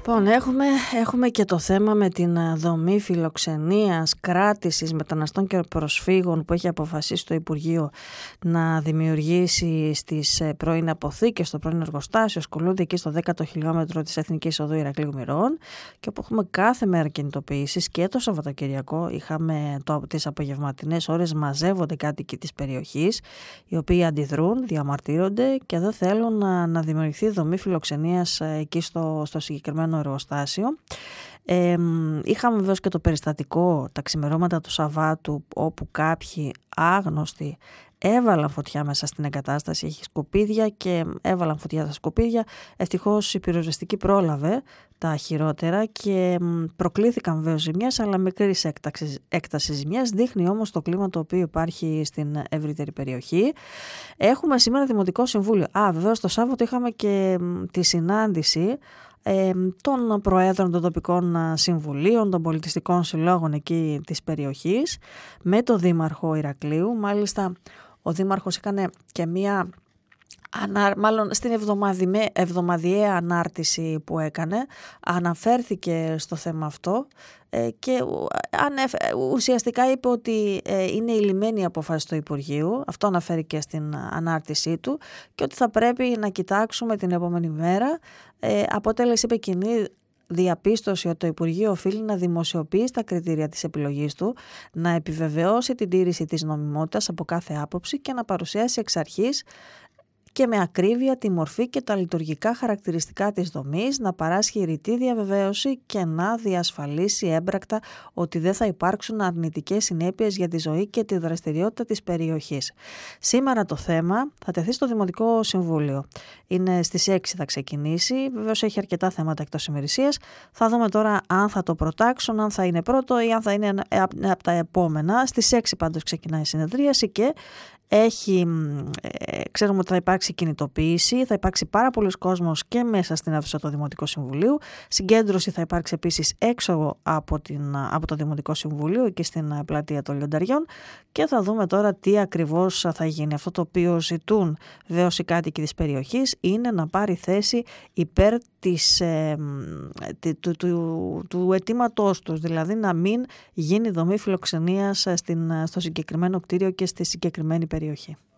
Λοιπόν, έχουμε και το θέμα με την δομή φιλοξενίας, κράτησης μεταναστών και προσφύγων που έχει αποφασίσει το Υπουργείο να δημιουργήσει στις πρώην αποθήκες, στο πρώην εργοστάσιο, ασχολούνται εκεί στο 10ο χιλιόμετρο της Εθνικής Οδού Ηρακλείου Μηρών, και όπου έχουμε κάθε μέρα κινητοποιήσεις. Και το Σαββατοκυριακό είχαμε τις απογευματινές ώρες, μαζεύονται κάτοικοι της περιοχής, οι οποίοι αντιδρούν, διαμαρτύρονται και δεν θέλουν να δημιουργηθεί δομή φιλοξενίας εκεί στο συγκεκριμένο εργοστάσιο. Είχαμε βέβαια και το περιστατικό τα ξημερώματα του Σαββάτου, όπου κάποιοι άγνωστοι έβαλαν φωτιά μέσα στην εγκατάσταση. Έχει σκουπίδια και έβαλαν φωτιά στα σκουπίδια. Ευτυχώς η πυροσβεστική πρόλαβε τα χειρότερα και προκλήθηκαν βέβαια ζημιές, αλλά μικρής έκτασης ζημιές. Δείχνει όμως το κλίμα το οποίο υπάρχει στην ευρύτερη περιοχή. Έχουμε σήμερα Δημοτικό Συμβούλιο. Βεβαίως το Σάββατο είχαμε και τη συνάντηση των προέδρων των τοπικών συμβουλίων, των πολιτιστικών συλλόγων εκεί της περιοχής, με το Δήμαρχο Ηρακλείου. Μάλιστα ο Δήμαρχος έκανε και μία, μάλλον στην εβδομαδιαία ανάρτηση που έκανε, αναφέρθηκε στο θέμα αυτό και ουσιαστικά είπε ότι είναι η λυμμένη απόφαση του Υπουργείου, αυτό αναφέρει και στην ανάρτησή του, και ότι θα πρέπει να κοιτάξουμε την επόμενη μέρα. Αποτέλεσε, είπε, κοινή διαπίστωση ότι το Υπουργείο οφείλει να δημοσιοποιήσει τα κριτήρια της επιλογής του, να επιβεβαιώσει την τήρηση της νομιμότητας από κάθε άποψη και να παρουσιάσει εξ αρχής και με ακρίβεια τη μορφή και τα λειτουργικά χαρακτηριστικά της δομής, να παράσχει ρητή διαβεβαίωση και να διασφαλίσει έμπρακτα ότι δεν θα υπάρξουν αρνητικές συνέπειες για τη ζωή και τη δραστηριότητα της περιοχής. Σήμερα το θέμα θα τεθεί στο Δημοτικό Συμβούλιο. Είναι στις 6 θα ξεκινήσει, βεβαίως έχει αρκετά θέματα εκτός ημερησίας. Θα δούμε τώρα αν θα το προτάξουν, αν θα είναι πρώτο ή αν θα είναι από τα επόμενα. Στις 6 πάντως ξεκινάει η συνεδρίαση και ξέρουμε ότι θα υπάρξει κινητοποίηση, θα υπάρξει πάρα πολλοί κόσμος και μέσα στην αίθουσα του Δημοτικού Συμβουλίου. Συγκέντρωση θα υπάρξει επίσης έξω από το Δημοτικό Συμβουλίο και στην πλατεία των Λιονταριών, και θα δούμε τώρα τι ακριβώς θα γίνει. Αυτό το οποίο ζητούν βεβαίως οι κάτοικοι της περιοχής είναι να πάρει θέση υπέρ του αιτήματός τους, δηλαδή να μην γίνει δομή φιλοξενίας στο συγκεκριμένο κτίριο και στη συγκεκριμένη περιοχή.